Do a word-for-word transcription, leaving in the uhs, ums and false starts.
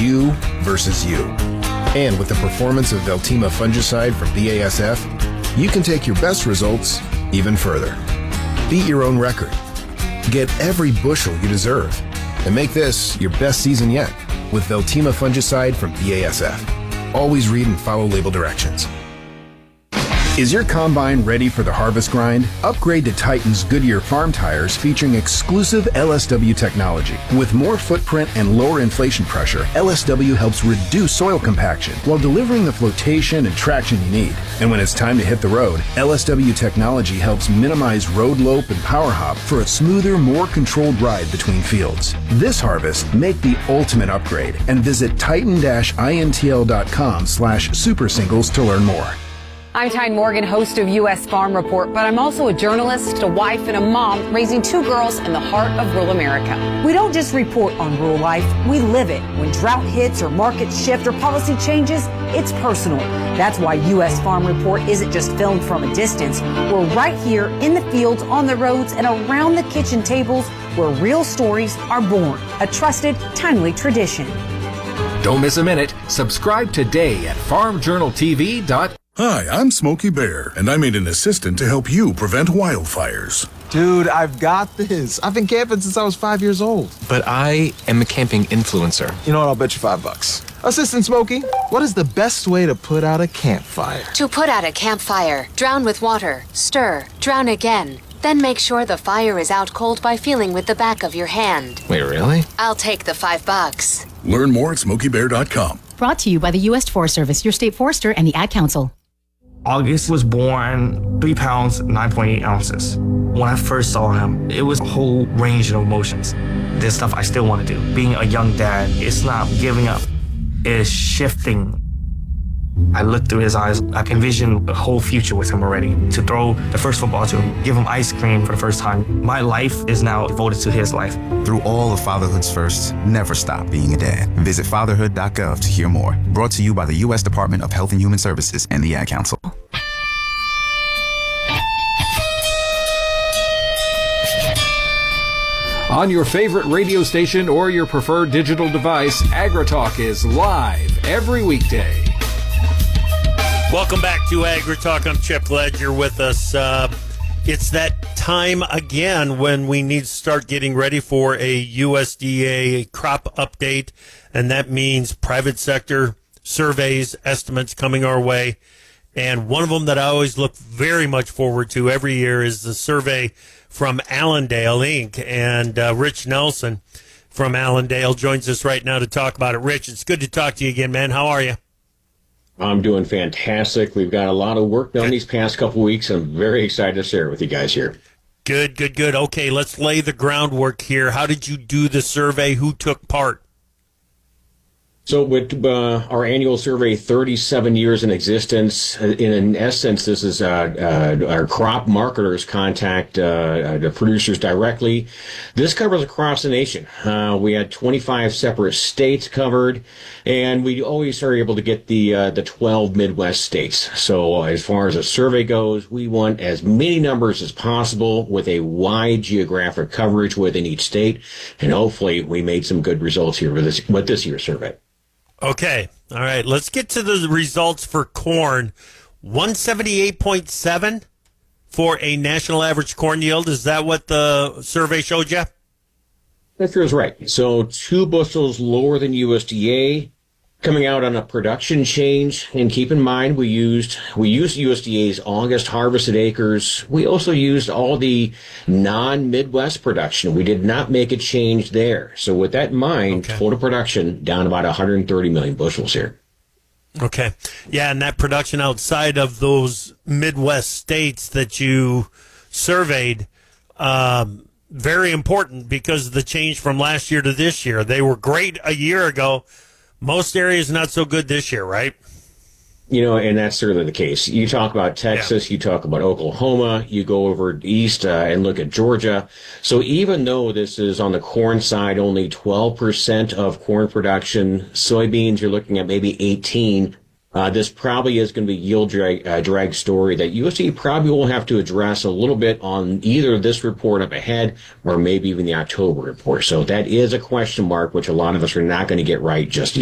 you versus you. And with the performance of Veltima fungicide from B A S F, you can take your best results even further. Beat your own record. Get every bushel you deserve. And make this your best season yet with Veltima fungicide from B A S F. Always read and follow label directions. Is your combine ready for the harvest grind? Upgrade to Titan's Goodyear farm tires featuring exclusive L S W technology. With more footprint and lower inflation pressure, L S W helps reduce soil compaction while delivering the flotation and traction you need. And when it's time to hit the road, L S W technology helps minimize road lope and power hop for a smoother, more controlled ride between fields. This harvest, make the ultimate upgrade and visit titan dash intl dot com slash super singles to learn more. I'm Tyne Morgan, host of U S Farm Report, but I'm also a journalist, a wife, and a mom raising two girls in the heart of rural America. We don't just report on rural life, we live it. When drought hits or markets shift or policy changes, it's personal. That's why U S Farm Report isn't just filmed from a distance. We're right here in the fields, on the roads, and around the kitchen tables where real stories are born. A trusted, timely tradition. Don't miss a minute. Subscribe today at farm journal t v dot com. Hi, I'm Smokey Bear, and I made an assistant to help you prevent wildfires. Dude, I've got this. I've been camping since I was five years old. But I am a camping influencer. You know what? I'll bet you five bucks. Assistant Smokey, what is the best way to put out a campfire? To put out a campfire, drown with water, stir, drown again. Then make sure the fire is out cold by feeling with the back of your hand. Wait, really? I'll take the five bucks. Learn more at smokey bear dot com. Brought to you by the U S Forest Service, your state forester, and the Ad Council. August was born three pounds, nine point eight ounces. When I first saw him, it was a whole range of emotions. There's stuff I still want to do. Being a young dad, it's not giving up. It's shifting. I looked through his eyes. I can envision a whole future with him already. To throw the first football to him, give him ice cream for the first time. My life is now devoted to his life. Through all of fatherhood's firsts, never stop being a dad. Visit fatherhood dot gov to hear more. Brought to you by the U S Department of Health and Human Services and the Ad Council. On your favorite radio station or your preferred digital device, AgriTalk is live every weekday. Welcome back to AgriTalk. I'm Chip Glad you're with us. Uh, it's that time again when we need to start getting ready for a U S D A crop update, and that means private sector surveys, estimates coming our way. And one of them that I always look very much forward to every year is the survey from Allendale Incorporated. And uh, Rich Nelson from Allendale joins us right now to talk about it. Rich, it's good to talk to you again, man. How are you? I'm doing fantastic. We've got a lot of work done these past couple weeks. I'm very excited to share it with you guys here. Good, good, good. Okay, let's lay the groundwork here. How did you do the survey? Who took part? So with uh, our annual survey, thirty-seven years in existence, in essence, this is uh, uh, our crop marketers contact uh, the producers directly. This covers across the nation. Uh, we had twenty-five separate states covered, and we always are able to get the uh, the twelve Midwest states. So as far as a survey goes, we want as many numbers as possible with a wide geographic coverage within each state, and hopefully we made some good results here with this, with this year's survey. Okay. All right. Let's get to the results for corn. one seventy-eight point seven for a national average corn yield. Is that what the survey showed you? That feels right. So two bushels lower than U S D A, coming out on a production change. And keep in mind, we used we used U S D A's August harvested acres. We also used all the non-Midwest production. We did not make a change there. So with that in mind, okay. Total production down about one hundred thirty million bushels here. Okay. Yeah, and that production outside of those Midwest states that you surveyed, um, very important because of the change from last year to this year. They were great a year ago. Most areas not so good this year, right? You know, and that's certainly the case. You talk about Texas, yeah. You talk about Oklahoma, you go over east uh, and look at Georgia. So even though this is on the corn side, only twelve percent of corn production, soybeans, you're looking at maybe eighteen. Uh, this probably is going to be a yield drag, uh, drag story that U S D A probably will have to address a little bit on either this report up ahead or maybe even the October report. So that is a question mark, which a lot of us are not going to get right just yet.